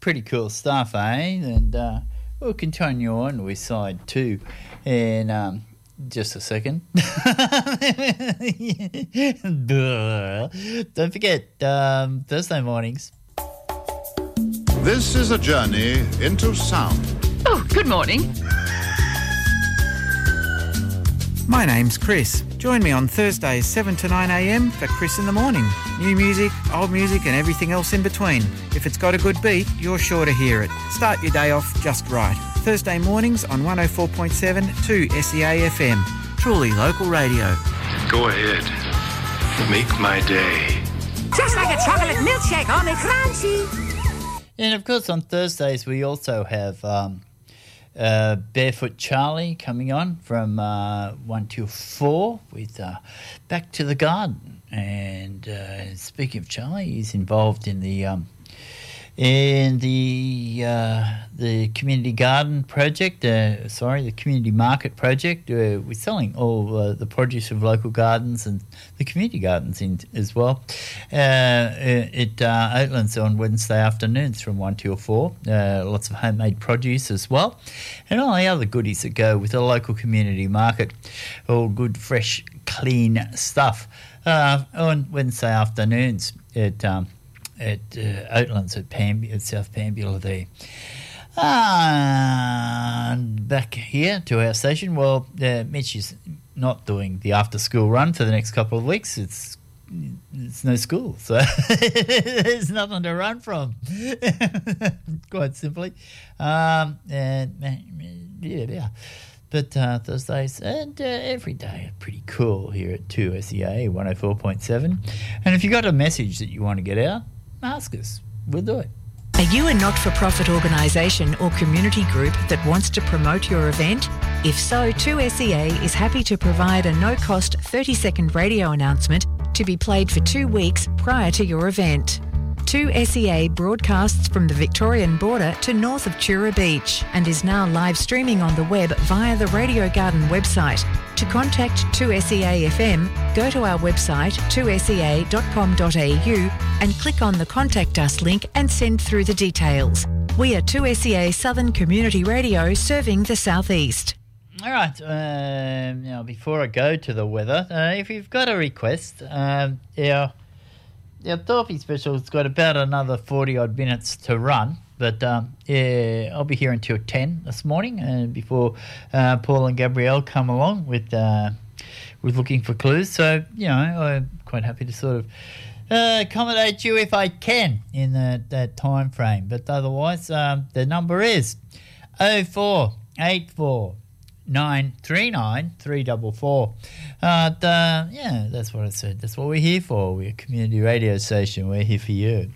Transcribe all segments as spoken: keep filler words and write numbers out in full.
pretty cool stuff, eh? And uh, we'll continue on with side two in um, just a second. Don't forget, um, Thursday mornings. This is a journey into sound. Oh, good morning. My name's Chris. Join me on Thursdays seven to nine a m for Chris in the Morning. New music, old music and everything else in between. If it's got a good beat, you're sure to hear it. Start your day off just right. Thursday mornings on one oh four point seven two S E A F M. Truly local radio. Go ahead. Make my day. Just like a chocolate milkshake on a crunchy. And, of course, on Thursdays we also have... Um, Uh, Barefoot Charlie coming on from uh, one till four with uh, Back to the Garden. And uh, speaking of Charlie, he's involved in the um, in the uh, the community garden project. Uh, sorry, the community market project. Uh, we're selling all uh, the produce of local gardens and the community gardens in as well. Uh, it uh, Oatlands on Wednesday afternoons from one till four. Uh, lots of homemade produce as well, and all the other goodies that go with a local community market. All good, fresh, clean stuff. Uh, on Wednesday afternoons at um, at uh, Oatlands at, Pam- at South Pambula there. Uh, back here to our station. Well, uh, Mitch is not doing the after-school run for the next couple of weeks. It's it's no school, so there's nothing to run from, quite simply. Um, and yeah, yeah. But uh, Thursdays and uh, every day are pretty cool here at two S E A one oh four point seven. And if you've got a message that you want to get out, ask us. We'll do it. Are you a not-for-profit organisation or community group that wants to promote your event? If so, two S E A is happy to provide a no-cost thirty-second radio announcement to be played for two weeks prior to your event. two S E A broadcasts from the Victorian border to north of Tura Beach and is now live streaming on the web via the Radio Garden website. To contact two S E A F M, go to our website two s e a dot com dot a u and click on the Contact Us link and send through the details. We are two S E A Southern Community Radio serving the South East. All right, um, now before I go to the weather, uh, if you've got a request, um, our, our Thorpe special's got about another forty-odd minutes to run, but um, yeah, I'll be here until ten this morning uh, before uh, Paul and Gabrielle come along with, uh, with Looking for Clues. So, you know, I'm quite happy to sort of uh, accommodate you if I can in that, that time frame. But otherwise, um, the number is oh four eight four nine three nine three four four. Uh, the, yeah, that's what I said. That's what we're here for. We're a community radio station. We're here for you.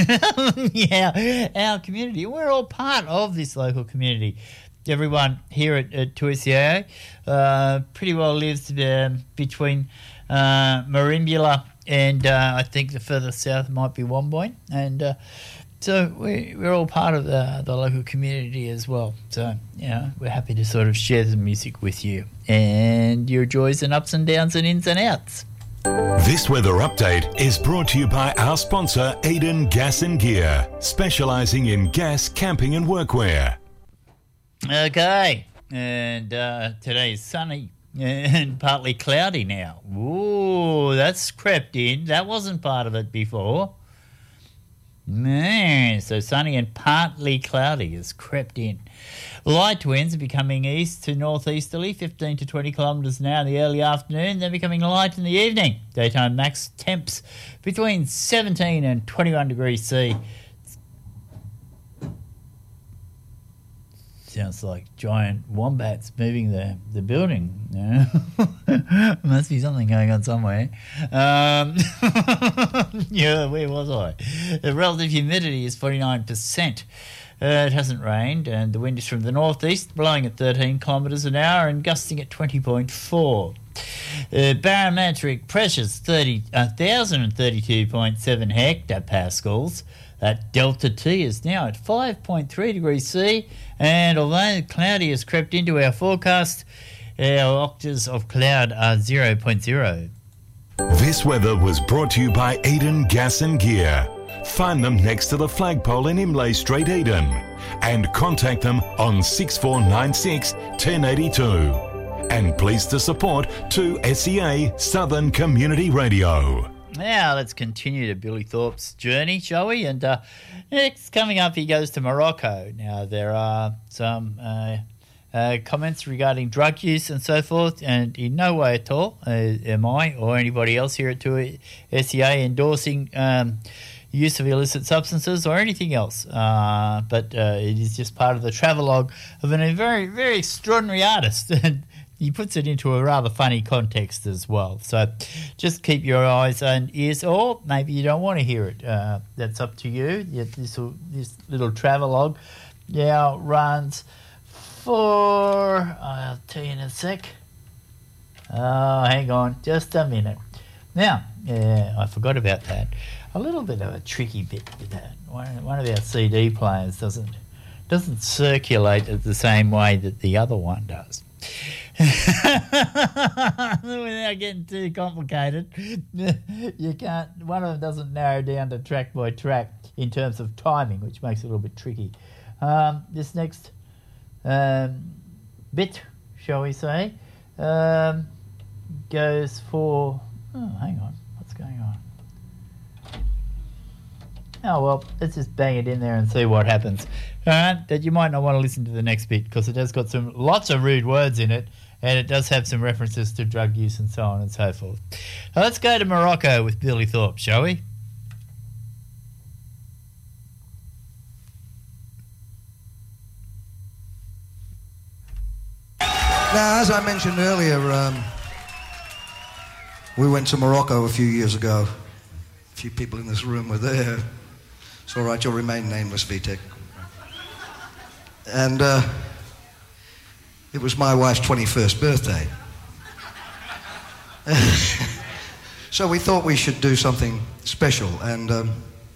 Yeah, our community. We're all part of this local community. Everyone here at, at two S E A uh, pretty well lives um, between uh, Merimbula and uh, I think the further south might be Womboyne. And uh, so we, we're all part of the, the local community as well. So, you know, we're happy to sort of share the music with you and your joys and ups and downs and ins and outs. This weather update is brought to you by our sponsor, Aiden Gas and Gear, specialising in gas, camping and workwear. Okay, and uh, today is sunny and partly cloudy now. Ooh, that's crept in. That wasn't part of it before. Man, so sunny and partly cloudy has crept in. Light winds are becoming east to northeasterly, fifteen to twenty kilometres an hour in the early afternoon, then becoming light in the evening. Daytime max temps between seventeen and twenty-one degrees C. Sounds like giant wombats moving the, the building. Yeah. Must be something going on somewhere. Um, yeah, where was I? The relative humidity is forty-nine percent. Uh, it hasn't rained, and the wind is from the northeast, blowing at thirteen kilometres an hour and gusting at twenty point four. Uh, barometric pressures thirty, one thousand thirty-two point seven hectopascals. That delta T is now at five point three degrees C, and although cloudy has crept into our forecast, our octaves of cloud are zero point zero. This weather was brought to you by Aiden Gas and Gear. Find them next to the flagpole in Imlay Street, Eden, and contact them on six four nine six, one zero eight two. And pleased to support two S E A Southern Community Radio. Now let's continue to Billy Thorpe's journey, shall we? And uh, next, coming up, he goes to Morocco. Now there are some uh, uh, comments regarding drug use and so forth, and in no way at all uh, am I or anybody else here at two S E A endorsing um, use of illicit substances or anything else. Uh, but uh, it is just part of the travelogue of a very, very extraordinary artist. And he puts it into a rather funny context as well. So just keep your eyes and ears, or maybe you don't want to hear it. Uh, that's up to you. This, this little travelogue now runs for, I'll tell you in a sec. Oh, hang on, just a minute. Now, yeah, I forgot about that. A little bit of a tricky bit with that. One, one of our C D players doesn't doesn't circulate it the same way that the other one does. Without getting too complicated, you can't. One of them doesn't narrow down to track by track in terms of timing, which makes it a little bit tricky. Um, this next um, bit, shall we say, um, goes for. Oh, hang on, what's going on? Oh, well, let's just bang it in there and see what happens. All right, that you might not want to listen to the next bit because it has got some lots of rude words in it, and it does have some references to drug use and so on and so forth. Now let's go to Morocco with Billy Thorpe, shall we? Now, as I mentioned earlier, um, we went to Morocco a few years ago. A few people in this room were there. It's all right, you'll remain nameless, Vitek. And uh, it was my wife's twenty-first birthday. So we thought we should do something special, and um,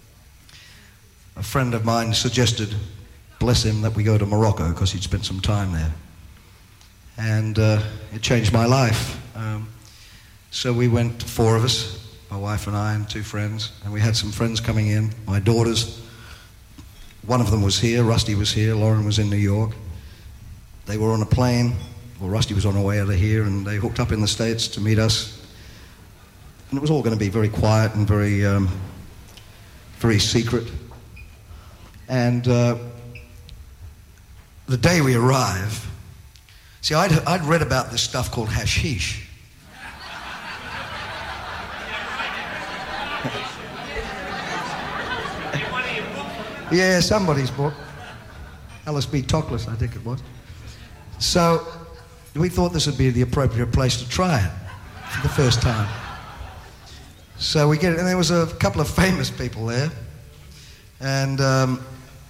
a friend of mine suggested, bless him, that we go to Morocco because he'd spent some time there. And uh, it changed my life. Um, so we went, four of us, my wife and I and two friends, and we had some friends coming in, my daughters. One of them was here, Rusty was here, Lauren was in New York. They were on a plane, well, Rusty was on her way out of here, and they hooked up in the States to meet us. And it was all going to be very quiet and very, um, very secret. And uh, the day we arrive, see, I'd, I'd read about this stuff called hashish. Yeah, somebody's book. Alice B. Toklas, I think it was. So we thought this would be the appropriate place to try it for the first time. So we get it, and there was a couple of famous people there. And um,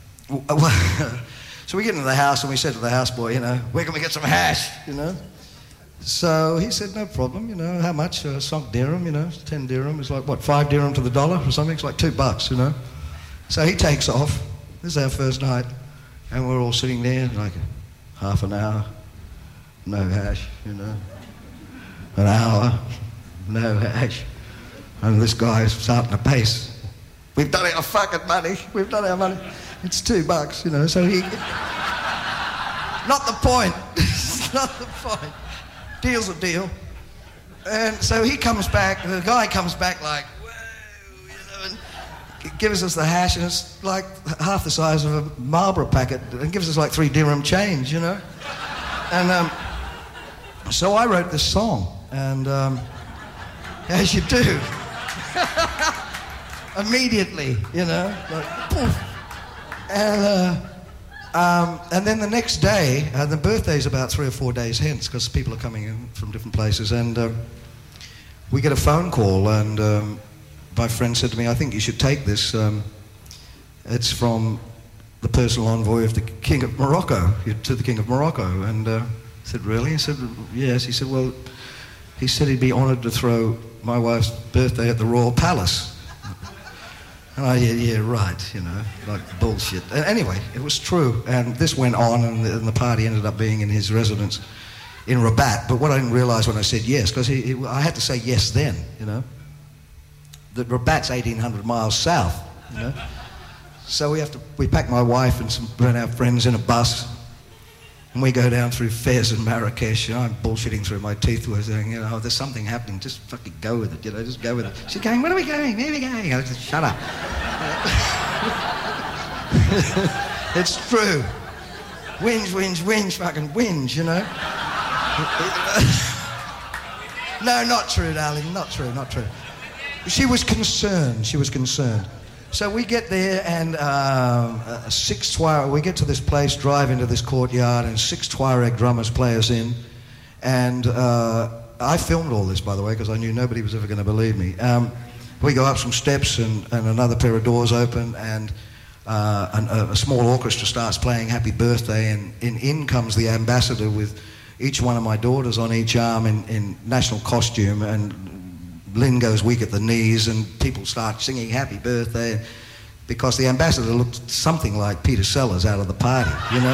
so we get into the house, and we said to the houseboy, you know, where can we get some hash, you know? So he said, no problem, you know, how much? Uh, Sonk dirham, you know, ten dirham. It's like, what, five dirham to the dollar or something? It's like two bucks, you know? So he takes off. This is our first night. And we're all sitting there like half an hour, no hash, you know. An hour, no hash. And this guy's starting to pace. We've done our fucking money. We've done our money. It's two bucks, you know. So he... Not the point. Not the point. Deal's a deal. And so he comes back, the guy comes back like, whoa, you know, and gives us the hash, and it's like half the size of a Marlboro packet, and gives us like three dirham change, you know. And um, so I wrote this song, and um, as you do, immediately, you know, like, poof. And, uh, um, and then the next day, uh, the birthday's about three or four days hence, because people are coming in from different places, and uh, we get a phone call, and um, my friend said to me, I think you should take this. Um, it's from the personal envoy of the King of Morocco, to the King of Morocco. And uh, I said, really? He said, yes. He said, well, he said he'd be honoured to throw my wife's birthday at the Royal Palace. And I, yeah, yeah, right, you know, like bullshit. Uh, anyway, it was true, and this went on, and the, and the party ended up being in his residence in Rabat. But what I didn't realise when I said yes, because he, he, I had to say yes then, you know, that Rabat's eighteen hundred miles south you know. So we have to, we pack my wife and some of our friends in a bus, and we go down through Fez and Marrakesh, and I'm bullshitting through my teeth. We're saying, you know, oh, there's something happening, just fucking go with it, you know, just go with it. She's going, where are we going, where are we going? I just, shut up. It's true. Whinge, whinge, whinge, fucking whinge, you know. No, not true, darling, not true, not true. She was concerned, she was concerned. So we get there and um, uh, six Tuareg, we get to this place, drive into this courtyard, and six Tuareg drummers play us in. And uh, I filmed all this, by the way, because I knew nobody was ever going to believe me. Um, we go up some steps and, and another pair of doors open, and uh, an, a, a small orchestra starts playing Happy Birthday, and in, in comes the ambassador with each one of my daughters on each arm in, in national costume, and Lynn goes weak at the knees, and people start singing Happy Birthday because the ambassador looked something like Peter Sellers out of the party, you know?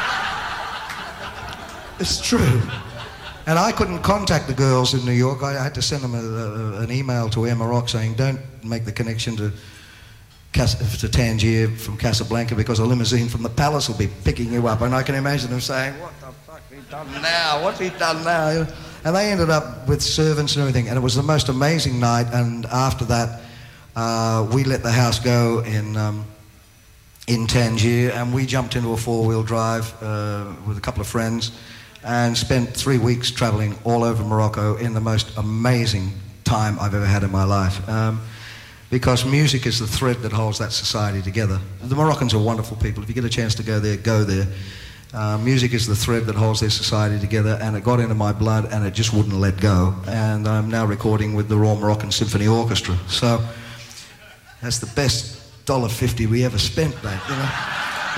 It's true. And I couldn't contact the girls in New York. I had to send them a, a, an email to Emma Rock saying, don't make the connection to, Cas- to Tangier from Casablanca because a limousine from the palace will be picking you up. And I can imagine them saying, what the fuck have he done now? What's he done now? You know? And they ended up with servants and everything, and it was the most amazing night. And after that, uh, we let the house go in um, in Tangier, and we jumped into a four-wheel drive uh, with a couple of friends and spent three weeks traveling all over Morocco in the most amazing time I've ever had in my life. Um, because music is the thread that holds that society together. The Moroccans are wonderful people. If you get a chance to go there, go there. Uh, music is the thread that holds their society together, and it got into my blood and it just wouldn't let go. And I'm now recording with the Royal Moroccan Symphony Orchestra. So that's the best one dollar fifty we ever spent, mate, you know.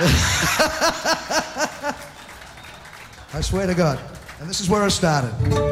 I swear to God. And this is where I started.